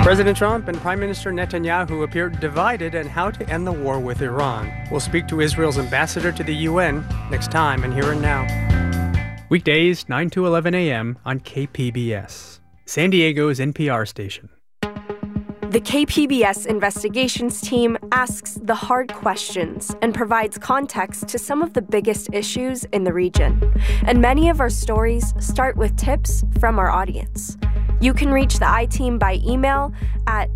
President Trump and Prime Minister Netanyahu appear divided on how to end the war with Iran. We'll speak to Israel's ambassador to the UN next time and Here and Now. Weekdays, 9 to 11 a.m. on KPBS, San Diego's NPR station. The KPBS investigations team asks the hard questions and provides context to some of the biggest issues in the region. And many of our stories start with tips from our audience. You can reach the I-Team by email at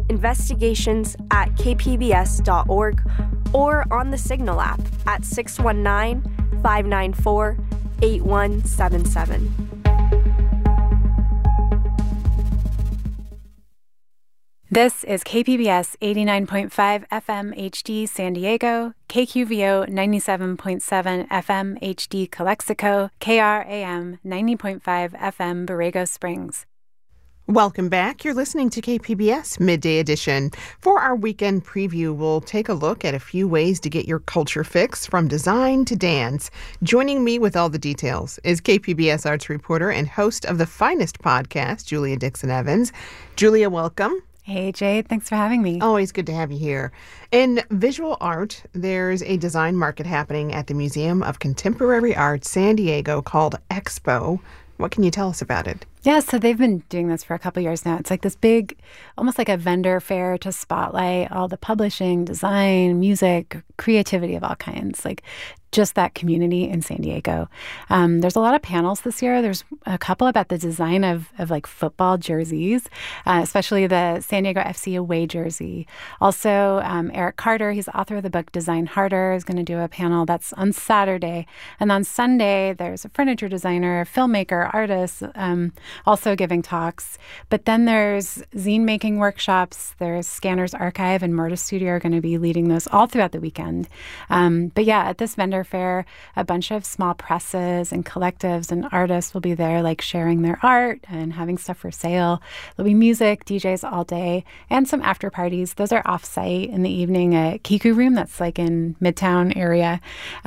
investigations@kpbs.org or on the Signal app at 619-594-8177. This is KPBS 89.5 FM HD San Diego, KQVO 97.7 FM HD Calexico, KRAM 90.5 FM Borrego Springs. Welcome back. You're listening to KPBS Midday Edition. For our weekend preview, we'll take a look at a few ways to get your culture fix from design to dance. Joining me with all the details is KPBS arts reporter and host of the Finest podcast, Julia Dixon Evans. Julia, welcome. Hey, Jade. Thanks for having me. Always good to have you here. In visual art, there's a design market happening at the Museum of Contemporary Art San Diego called Expo. What can you tell us about it? Yeah, so they've been doing this for a couple years now. It's like this big, almost like a vendor fair to spotlight all the publishing, design, music, creativity of all kinds, like just that community in San Diego. There's a lot of panels this year. There's a couple about the design of like football jerseys, especially the San Diego FC away jersey. Also, Eric Carter, he's the author of the book Design Harder, is going to do a panel that's on Saturday. And on Sunday, there's a furniture designer, filmmaker, artist, also giving talks. But then there's zine making workshops. There's Scanners Archive and Mortis Studio are going to be leading those all throughout the weekend. But yeah, at this vendor fair, a bunch of small presses and collectives and artists will be there, like sharing their art and having stuff for sale. There'll be music, DJs all day, and some after parties. Those are off-site in the evening at Kiku Room, that's like in Midtown area.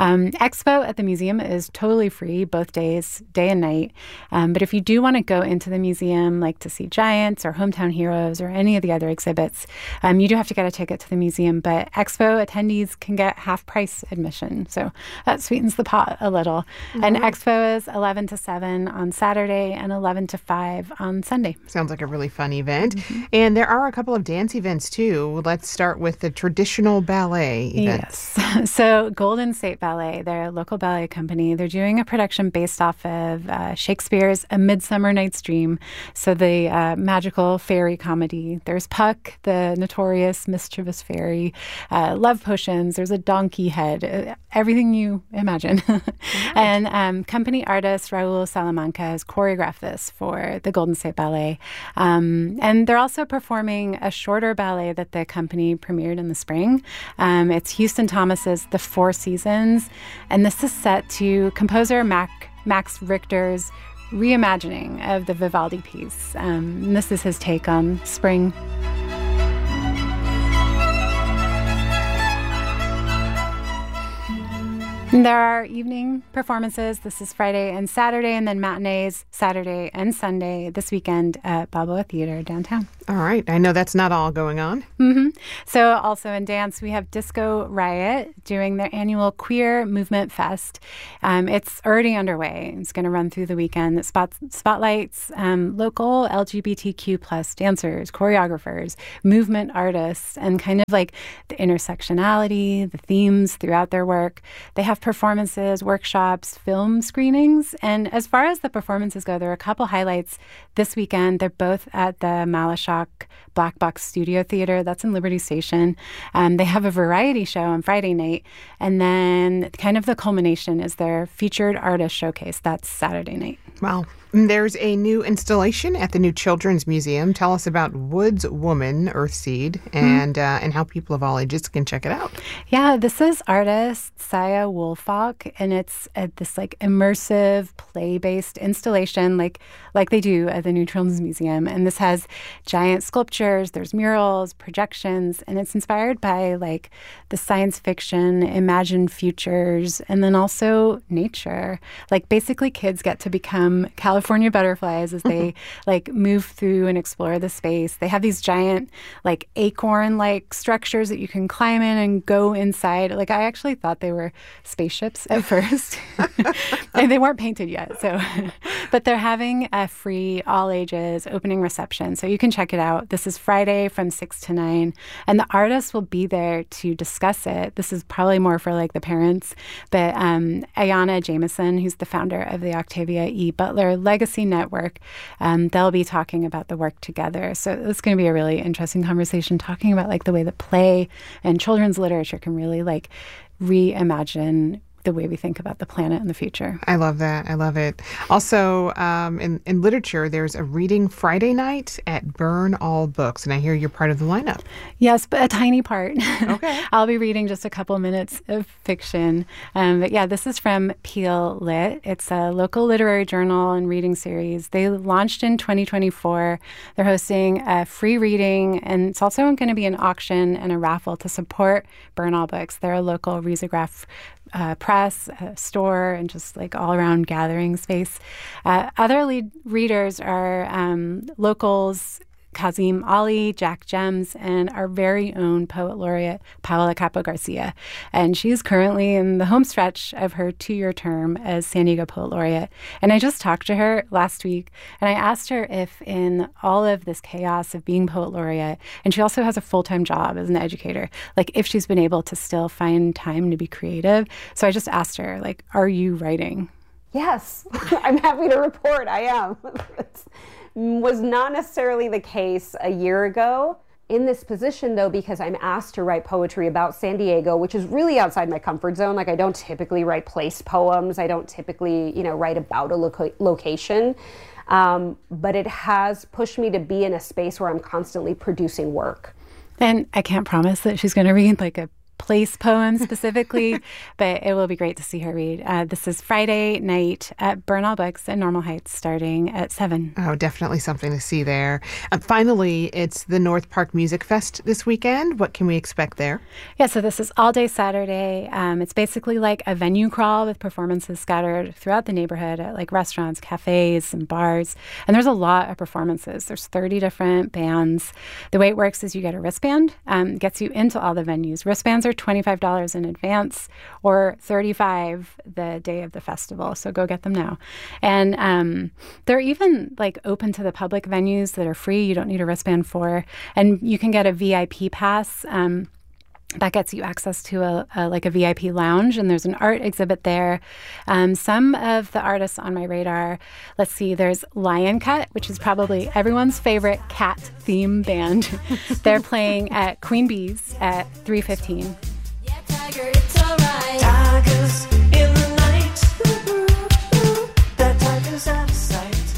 Expo at the museum is totally free both days, day and night. But if you do want to go into the museum, like to see Giants or Hometown Heroes or any of the other exhibits, you do have to get a ticket to the museum. But Expo attendees can get half-price admission. So that sweetens the pot a little. Mm-hmm. And Expo is 11 to 7 on Saturday and 11 to 5 on Sunday. Sounds like a really fun event. Mm-hmm. And there are a couple of dance events, too. Let's start with the traditional ballet event. Yes. So Golden State Ballet, they're a local ballet company. They're doing a production based off of Shakespeare's A Midsummer Night's Dream. So the magical fairy comedy. There's Puck, the notorious mischievous fairy. Love potions. There's a donkey head. Everything you imagine. And company artist Raul Salamanca has choreographed this for the Golden State Ballet. And they're also performing a shorter ballet that the company premiered in the spring. It's Houston Thomas's The Four Seasons. And this is set to composer Max Richter's reimagining of the Vivaldi piece. And this is his take on spring. There are evening performances. This is Friday and Saturday, and then matinees Saturday and Sunday this weekend at Balboa Theater downtown. All right. I know that's not all going on. Mm-hmm. So also in dance, we have Disco Riot doing their annual Queer Movement Fest. It's already underway. It's going to run through the weekend. It spotlights local LGBTQ plus dancers, choreographers, movement artists, and kind of like the intersectionality, the themes throughout their work. They have performances, workshops, film screenings. And as far as the performances go, there are a couple highlights this weekend. They're both at the Malashock Black Box Studio Theater. That's in Liberty Station. They have a variety show on Friday night. And then kind of the culmination is their featured artist showcase. That's Saturday night. Wow. There's a new installation at the new Children's Museum. Tell us about Wood's Woman, Earthseed, and how people of all ages can check it out. Yeah, this is artist Saya Woolfolk, and it's this like immersive play-based installation like they do at the new Children's Museum. And this has giant sculptures, there's murals, projections, and it's inspired by like the science fiction, imagined futures, and then also nature. Like basically kids get to become California California butterflies as they like move through and explore the space. They have these giant like acorn-like structures that you can climb in and go inside. Like I actually thought they were spaceships at first. And they weren't painted yet. So, but they're having a free all ages opening reception. So you can check it out. This is Friday from 6 to 9. And the artists will be there to discuss it. This is probably more for like the parents. But Ayanna Jameson, who's the founder of the Octavia E. Butler Legacy Network, they'll be talking about the work together. So it's going to be a really interesting conversation talking about like the way that play and children's literature can really like reimagine the way we think about the planet in the future. I love that. I love it. Also, in literature, there's a reading Friday night at Burn All Books, and I hear you're part of the lineup. Yes, but a tiny part. Okay. I'll be reading just a couple minutes of fiction. But yeah, this is from Peel Lit. It's a local literary journal and reading series. They launched in 2024. They're hosting a free reading, and it's also going to be an auction and a raffle to support Burn All Books. They're a local risograph press, store, and just like all-around gathering space. Other lead readers are locals, Kazim Ali, Jack Gems, and our very own poet laureate, Paola Capo Garcia. And she's currently in the home stretch of her 2-year term as San Diego Poet Laureate. And I just talked to her last week, and I asked her if in all of this chaos of being Poet Laureate, and she also has a full-time job as an educator, like if she's been able to still find time to be creative. So I just asked her, like, are you writing? Yes, I'm happy to report I am. Was not necessarily the case a year ago. In this position, though, because I'm asked to write poetry about San Diego, which is really outside my comfort zone. Like, I don't typically write place poems. I don't typically, write about a location. But it has pushed me to be in a space where I'm constantly producing work. And I can't promise that she's going to read like a place poem specifically, but it will be great to see her read. This is Friday night at Burn All Books in Normal Heights starting at 7. Oh, definitely something to see there. Finally, it's the North Park Music Fest this weekend. What can we expect there? Yeah, so this is all day Saturday. It's basically like a venue crawl with performances scattered throughout the neighborhood at like restaurants, cafes, and bars. And there's a lot of performances. There's 30 different bands. The way it works is you get a wristband, gets you into all the venues. Wristbands are $25 in advance or $35 the day of the festival. So go get them now. And they're even like open to the public venues that are free. You don't need a wristband for. And you can get a VIP pass. That gets you access to a VIP lounge, and there's an art exhibit there. Some of the artists on my radar, let's see, there's Lion Cut, which is probably everyone's favorite cat theme band. They're playing at Queen Bee's at 3:15. Yeah, Tiger, it's all right. Tigers in the night. That tiger's out of sight.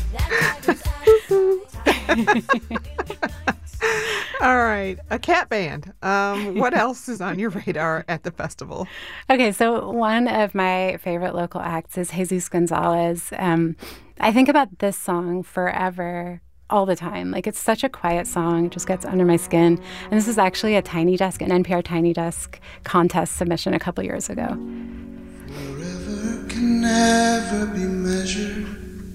That tiger's out of sight. All right, a cat band. What else is on your radar at the festival? Okay, so one of my favorite local acts is Jesus Gonzalez. I think about this song forever, all the time. Like, it's such a quiet song, it just gets under my skin. And this is actually an NPR Tiny Desk contest submission a couple years ago. Forever can never be measured.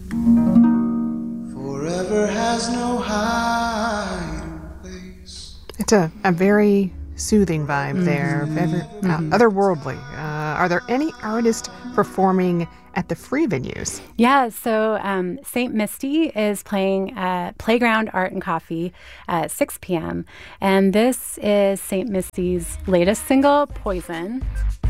Forever has no hiding place. It's a very soothing vibe there, otherworldly. Are there any artists performing at the free venues? Yeah, so St. Misty is playing at Playground Art and Coffee at 6 p.m. And this is St. Misty's latest single, Poison.